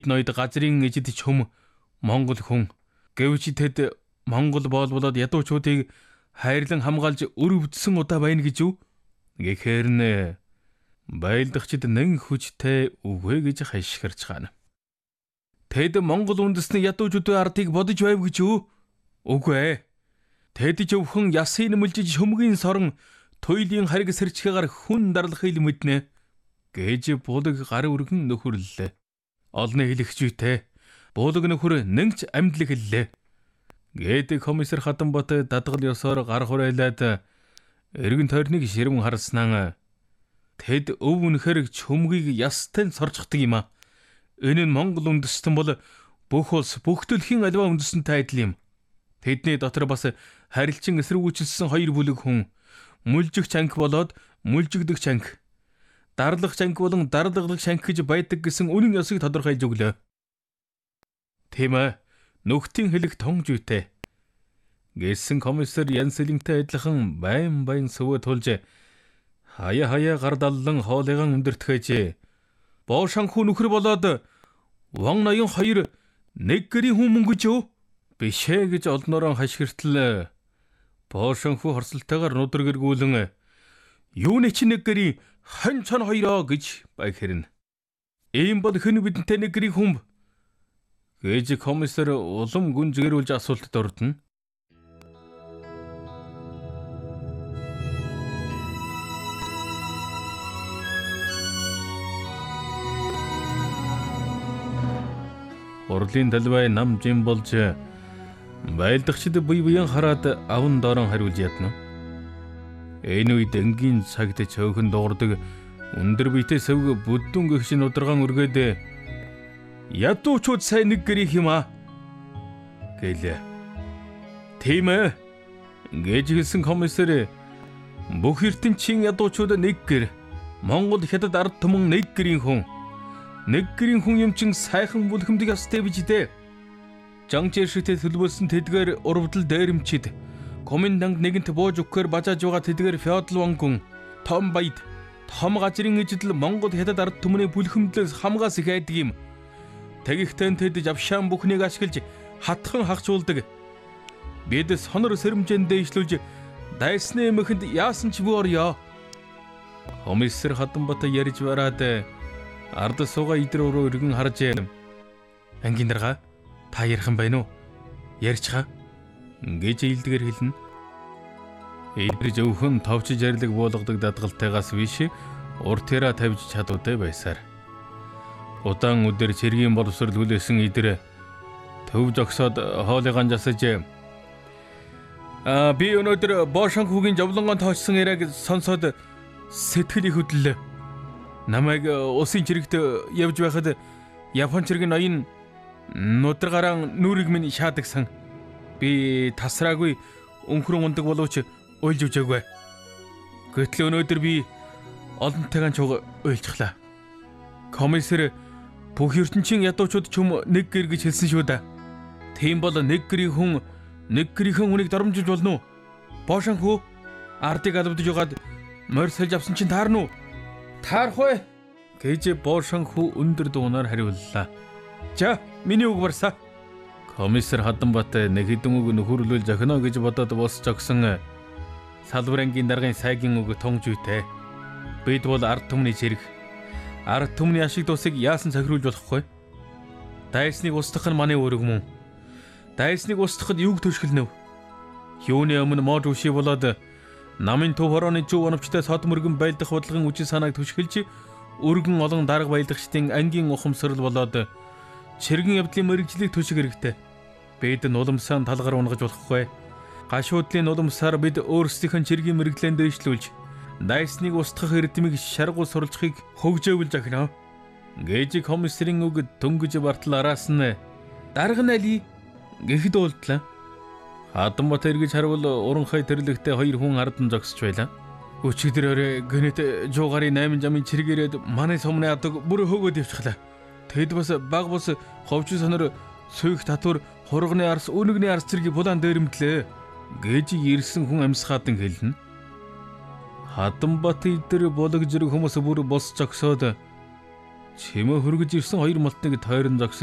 ноёд газрын эжид чөм Монгол хүн гэвч тэд Монгол болболоод ядуучуудыг хайрлан хамгаалж өрөвдсөн удаа байна гэж юу? Гэхээр нэ байлдагчид нэн хүчтэй үгүй гэж хашгирч хаана. Тэд Монгол үндэсний ядуучуудын ардыг бодож байв гэж юу? Үгүй ээ. Тэд зөвхөн ясын мөлжиж хөмгийн сорон туйлын хариг сэрчгээр хүн дарлах ил мэднэ гэж булаг гар өргөн нөхөрлөлээ. Олны хэлэгчүйтэй булаг нөхөр нэгч амьдлаг хэллээ. Гэдэг комиссар Хатанбат дадгал ёсоор гар хураалаад эргэн тойрныг ширвэн харснаа тэд өв үнэхэр чөмгийг ястай сорждаг юм а. Энэ нь Монгол үндэстэн бол бүх улс бүх төлхийн альва үндэстэнтэй адил юм. Тэдний дотор бас харилцан эсэргүүцэлсэн хоёр бүлэг хүн мүлжигч анги болоод мүлжигдэгч анги, дарлагч анги болон дарлагч анги гэж байдаг гэсэн үнэн ёсыг тодорхойлж өглөө. Тийм ээ, нүхтийн хэлэг тонгжүйтэй. Гэсэн комиссар Янсэлэнтэй адилхан байн сөвөө тулж хаяа гар даллан хоолыгаан өндөртгөөж боошанхүү нөхөр болоод Ван Ноён хоёр нэг гэрийн хүн мөнгөж юу? Бишээ гэж олноороо хашгиртлээ. Боошанхүү хорсолтойгоор нудар гэргүүлэн юуны чи нэг гэрийн хон цон хоёроо гэж баг хэрнэ. Ийм бол хэн бидэнтэй нэг гэрийн хүн гэж комиссар улам гүнзгэрүүлж асуултад ордно. Урлын талбай нам жим болж байлдагчид буян хараад аван доорон хариулж ядна. Энэ үед энгийн цагт цөөхөн дуурдаг өндөр биетэй сэвг бүдүүн гэгшин ударгаан үргээд ядуучууд сайн нэг гэрийнх юм а гэлээ. Тийм ээ гэж хэлсэн комиссар бүх эрдэнчийн ядуучууд нэг гэр, Монгол хятад ард түмэн нэг гэрийн хүн. Нэг гэрийн хүн юм чин сайхан бүлхэмдэг ястай бич дээ. Жангжиршигтэй төлөвлөсөн тэдгээр урвдал дээрэмчид комендант нэгэнт бууж өгөхээр бажааж байгаа тэдгээр феодал вангун том баяд том газрын эжидл Монгол хятад ард түмний бүлхэмдлээс хамгаас их айдаг юм. Тэгихтэн тэд завшаан бүхнийг ашиглаж хатхан хагчуулдаг. Бид сонор сэрэмжэнд дэвшлүүлж дайсны эмхэнд яасан ч бүү орё. Комиссар Хатанбат ярьж бараад ард сууга идэр өрөө өргөн харж ангийн дарга та ярих юм байна уу? Ярьчгаа гэж илдгэр хэлнэ. Идэр зөвхөн товч жарлаг буулгадаг дадгалтайгаас биш уртыра тавьж чадвартай байсаар. Удаан өдөр цэргийн боловсрол хүлээсэн идэр төв зогсоод хоолыгаан засаж би өнөөдөр боошанхүүгийн жавлангон тоочсон яриаг сонсоод сэтгэл их хөдлөлөө. Намайг усын чирэгт явж байхад Япон чиргийн ноён нударгараан нүрийг минь шаадагсан. Би тасраагүй өнхрөн ундаг боловч уйлж өгөөгүй. Гэтэл өнөөдөр би олонтойгоо чуг уйлжглаа. Комиссар бүх ертөнцийн ядуучууд ч юм нэг гэр гэж хэлсэн шүү дээ. Тийм бол нэг гэрийн хүн хүнийг доромжилж болно уу? Боошанхүү ардыг албадж угаад морь сольж авсан чинь таарна уу? Таарахгүй гэж боошанхүү өндөр дуунаар хариуллаа. За миний үг барсаа. Комиссар Хатанбат нэг хэдэн үг нөхөрлөл зохино гэж бодоод босч огсон салбарангийн даргын сайгийн үг тонгжүйтэй. Бид бол ард түмний зэрэг. Ард түмний ашиг тусыг яасан сахируулж болохгүй? Дайсныг устгах нь манай үүрэг мөн. Дайсныг устгахад юуг төшгөлнөв? Юуны өмнө мод үши болоод намын төв хорооны зүүн оновчтой сод мөргөн байлдах бодлогын үжи санааг төшгөлж өргөн олон дарга байлдагчдын ангийн ухамсарал болоод чиргэн явдлын мэрэгжлийг төшиг хэрэгтэй. Бид нулимсаан талгаар унгаж болохгүй. Гашуудлын нулимсаар бид өөрсдийнх нь чиргийн мэрэгдлэн дэвшлүүлж дайсныг устгах эрдэмийг шаргуу суралцахыг хөгжөөвөл захино. Гэж комиссарын үг дөнгөж бартал араас нь дарга нь али гэхэд уулдлаа. Хатанбат эргэж харвал уранхай тэрлэгтэй хоёр хүн ардан зогсож байлаа. Өчигдөр гэнэт жуугарын 8 замын чиргээрээд манай сумны адаг бүр хөөгөөд явчихлаа. Тэд бас баг бус ховч сонор сүйх татвар хурганы арс үнэгний арс зэргийг булаан дээрэмдлээ гэж ирсэн хүн амьсгаадан хэлнэ. Хатанбат идэр болог зэрэг хүмүүс бүр бос зогсоод Чимээ хөргөж ирсэн хоёр малтныг тойрон зогсож